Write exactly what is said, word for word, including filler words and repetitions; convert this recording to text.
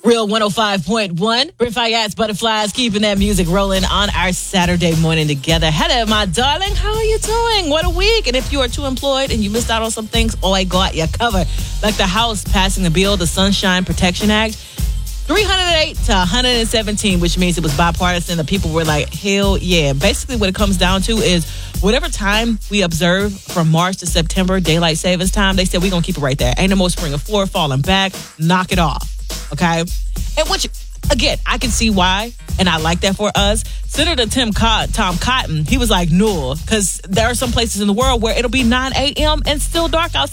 Real one oh five point one. Brent Fayad's Butterflies, keeping that music rolling on our Saturday morning together. Hello, my darling. How are you doing? What a week. And if you are too employed and you missed out on some things, oh, I got you covered. Like the House passing the bill, the Sunshine Protection Act. three hundred eight to one hundred seventeen, which means it was bipartisan. The people were like, hell yeah. Basically, what it comes down to is whatever time we observe from March to September, daylight savings time, they said we're going to keep it right there. Ain't no more spring or floor falling back. Knock it off. Okay? And which, again, I can see why, and I like that for us. Senator Tim Cott, Tom Cotton, he was like, no, because there are some places in the world where it'll be nine a.m. and still dark outside.